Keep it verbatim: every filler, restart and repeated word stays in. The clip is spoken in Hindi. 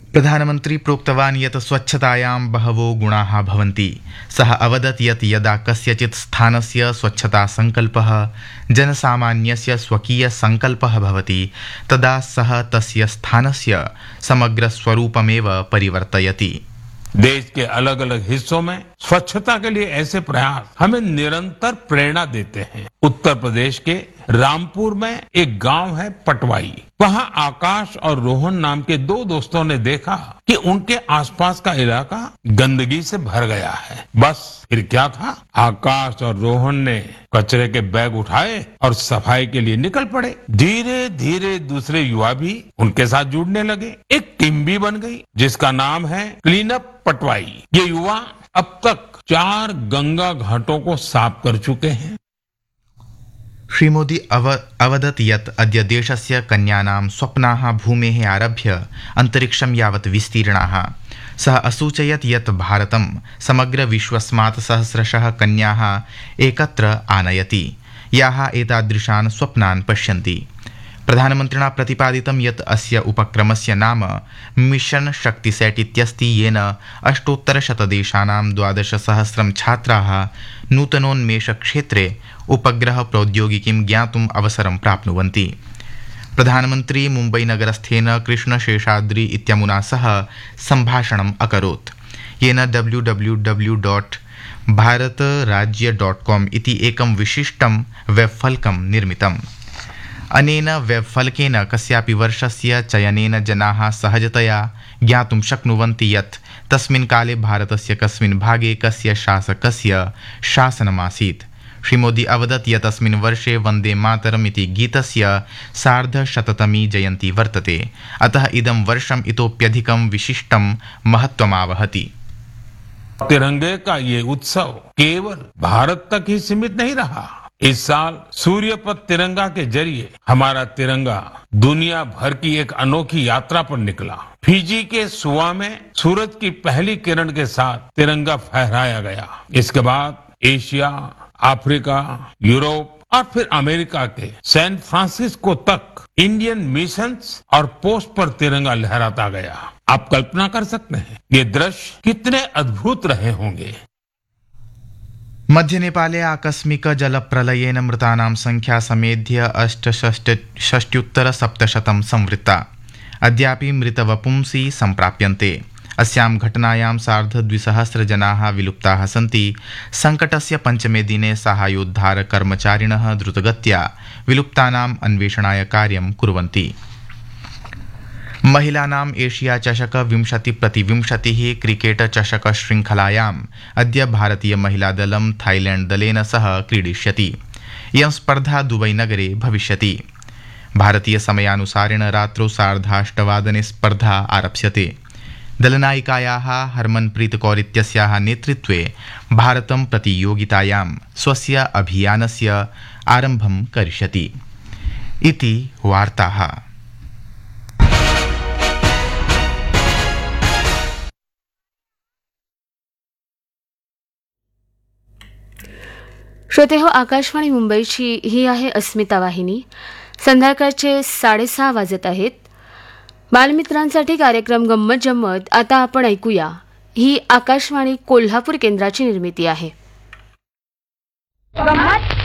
प्रधानमन्त्री प्रोक्तवान् यत् स्वच्छतायां बहवो गुणाः भवन्ति। सः अवदत् यत् यदा कस्यचित् स्थानस्य स्वच्छता संकल्पः जनसामान्यस्य स्वकीय संकल्पः भवति तदा सः तस्य स्थानस्य समग्र स्वरूपमेव परिवर्तयति। देश के अलग अलग हिस्सों में स्वच्छता के लिए ऐसे प्रयास हमें निरंतर प्रेरणा देते हैं। उत्तर प्रदेश के रामपुर में एक गांव है पटवाई। वहां आकाश और रोहन नाम के दो दोस्तों ने देखा कि उनके आसपास का इलाका गंदगी से भर गया है। बस फिर क्या था, आकाश और रोहन ने कचरे के बैग उठाए और सफाई के लिए निकल पड़े। धीरे धीरे दूसरे युवा भी उनके साथ जुड़ने लगे। एक टीम भी बन गई जिसका नाम है क्लीन अप पटवाई। ये युवा अब तक चार गंगा घाटों को साफ कर चुके हैं। श्रीमोदी अव अवदत् यत् अद्य देशस्य कन्यानां स्वप्नाः भूमेः आरभ्य अन्तरिक्षं यावत् विस्तीर्णाः। सः असूचयत् यत् भारतं समग्र विश्वस्मात् सहस्रशः कन्याः एकत्र आनयति याः एतादृशान् स्वप्नान् पश्यन्ति। प्रधानमन्त्रिणा प्रतिपादितं यत् अस्य उपक्रमस्य नाम मिशन शक्तिसेट् इत्यस्ति, येन अष्टोत्तरशतदेशानां द्वादशसहस्रं छात्राः नूतनोन्मेषक्षेत्रे उपग्रह प्रौद्योगिकीं ज्ञातुम् अवसरं प्राप्नुवन्ति। प्रधानमन्त्री मुम्बईनगरस्थेन कृष्णशेषाद्रि इत्यमुना सह सम्भाषणम् अकरोत्, येन W W W dot Bharat राज्य डॉट कॉम इति एकं विशिष्टं वेबफलकं निर्मितम्। अनेन वेबफलकेन कस्यापि वर्षस्य चयनेन जनाः सहजतया ज्ञातुं शक्नुवन्ति यत् तस्मिन् काले भारतस्य कस्मिन् भागे कस्य शासकस्य शासनमासीत्। श्रीमोदी अवदत् यत् अस्मिन् वर्षे वन्दे मातरम् इति गीतस्य सार्धशततमी जयन्ती वर्तते, अतः इदं वर्षम् इतोप्यधिकं विशिष्टं महत्त्वमावहति। तिरंगे का ये उत्सव केवल भारत तक ही सीमित नहीं रहा। इस साल सूर्यपथ तिरंगा के जरिए हमारा तिरंगा दुनिया भर की एक अनोखी यात्रा पर निकला। फिजी के सुवा में सूरज की पहली किरण के साथ तिरंगा फहराया गया। इसके बाद एशिया, अफ्रीका, यूरोप और फिर अमेरिका के सैन फ्रांसिस्को तक इंडियन मिशंस और पोस्ट पर तिरंगा लहराता गया। आप कल्पना कर सकते हैं ये दृश्य कितने अद्भुत रहे होंगे। मध्य नेपाले आकस्मिक जलप्रलयेन मृतानां संख्या समेध्य अष्टषष्ट्युत्तर सप्तशतं संवृत्ता। अद्यापि मृतवपुंसि सम्प्राप्यन्ते। अस्यां घटनायां सार्धद्विसहस्र जनाः विलुप्ताः सन्ति। संकटस्य पञ्चमे दिने साहाय्योद्धार कर्मचारिणः द्रुतगत्या विलुप्तानाम् अन्वेषणाय कार्यं कुर्वन्ति। महिलानाम् एशिया चषक विंशति प्रतिविंशतिः क्रिकेट चषक श्रृंखलायाम् अद्य भारतीय महिलादलं थाईलैंड दलेन सह क्रीडिष्यति। इयं स्पर्धा दुबई नगरे भविष्यति। भारतीय समयानुसारेण रात्रौ सार्धाष्टवादने स्पर्धा आरप्स्यते। दलनायिकायाः हरमनप्रीत कौर इत्यस्याः नेतृत्वे भारतं प्रतियोगितायां स्वस्य अभियानस्य आरम्भं करिष्यति। इति वार्ताः। श्रोते हो, आकाशवाणी मुंबईची ही आहे अस्मिता वाहिनी। संध्याकाळचे साडेसहा वाजत आहेत। बालमित्रांसाठी कार्यक्रम गंमत जम्मत आता आपण ऐकूया। ही आकाशवाणी कोल्हापूर केंद्राची निर्मिती आहे। गंमत